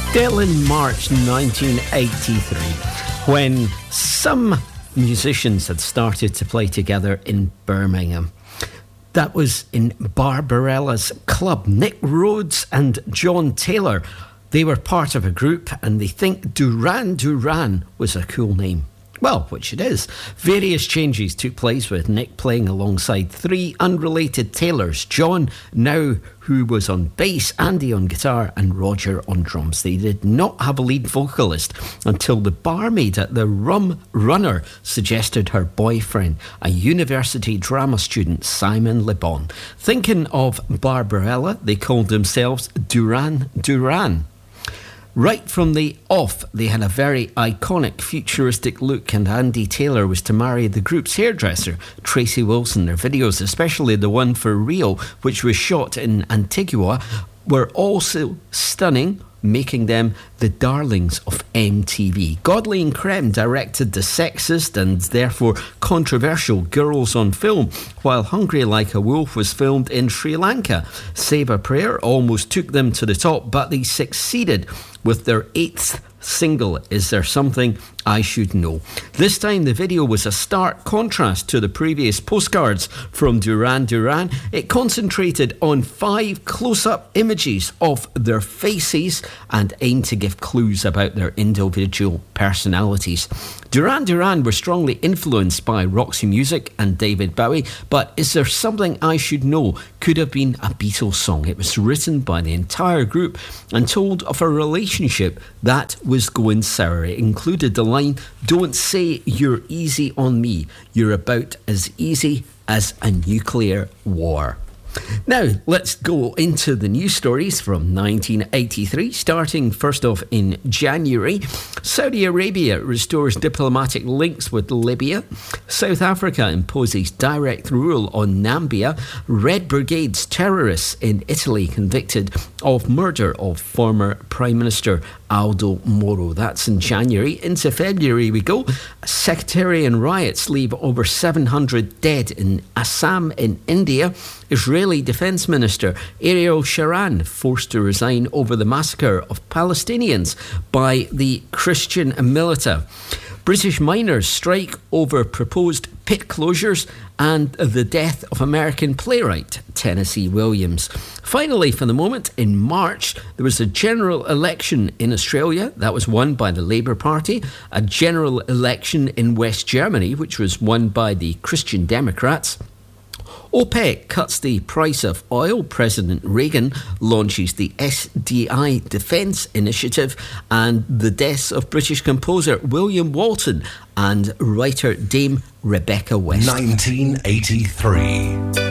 Still in March 1983, when some musicians had started to play together in Birmingham. That was in Barbarella's club. Nick Rhodes and John Taylor, they were part of a group, and they think Duran Duran was a cool name. Well, which it is. Various changes took place with Nick playing alongside three unrelated Taylors. John, now who was on bass, Andy on guitar and Roger on drums. They did not have a lead vocalist until the barmaid at the Rum Runner suggested her boyfriend, a university drama student, Simon Le Bon. Thinking of Barbarella, they called themselves Duran Duran. Right from the off, they had a very iconic futuristic look, and Andy Taylor was to marry the group's hairdresser, Tracy Wilson. Their videos, especially the one for Rio, which was shot in Antigua, were also stunning, making them the darlings of MTV. Godley and Creme directed the sexist and therefore controversial Girls on Film, while Hungry Like a Wolf was filmed in Sri Lanka. Save a Prayer almost took them to the top, but they succeeded with their 8th single, Is There Something I Should Know. This time the video was a stark contrast to the previous postcards from Duran Duran. It concentrated on 5 close-up images of their faces and aimed to give clues about their individual personalities. Duran Duran were strongly influenced by Roxy Music and David Bowie, but Is There Something I Should Know could have been a Beatles song. It was written by the entire group and told of a relationship that was going sour. It included the line, "Don't say you're easy on me, you're about as easy as a nuclear war." Now, let's go into the news stories from 1983, starting first off in January. Saudi Arabia restores diplomatic links with Libya. South Africa imposes direct rule on Nambia. Red Brigade's terrorists in Italy convicted of murder of former Prime Minister Aldo Moro. That's in January. Into February we go. Sectarian riots leave over 700 dead in Assam in India. Israeli Defence Minister Ariel Sharon forced to resign over the massacre of Palestinians by the Christian militia. British miners strike over proposed pit closures, and the death of American playwright Tennessee Williams. Finally, for the moment, in March, there was a general election in Australia that was won by the Labour Party, a general election in West Germany, which was won by the Christian Democrats. OPEC cuts the price of oil. President Reagan launches the SDI Defence Initiative, and the deaths of British composer William Walton and writer Dame Rebecca West. 1983.